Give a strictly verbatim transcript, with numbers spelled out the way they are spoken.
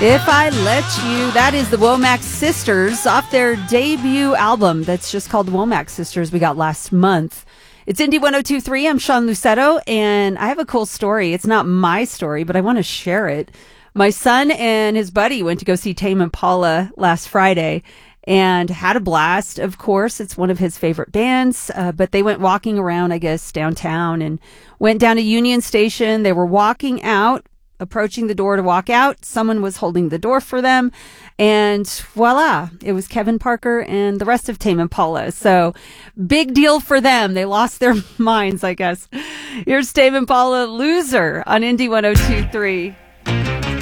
If I Let You, that is the Womack Sisters off their debut album that's just called the Womack Sisters we got last month. It's Indie one oh two point three. I'm Sean Lucetto, and I have a cool story. It's not my story, but I want to share it. My son and his buddy went to go see Tame Impala last Friday and had a blast. Of course, it's one of his favorite bands, uh, but they went walking around, I guess, downtown and went down to Union Station. They were walking out, approaching the door to walk out. Someone was holding the door for them, and voila, it was Kevin Parker and the rest of Tame Impala. So big deal for them. They lost their minds, I guess. Here's Tame Impala, Loser, on Indie one oh two point three.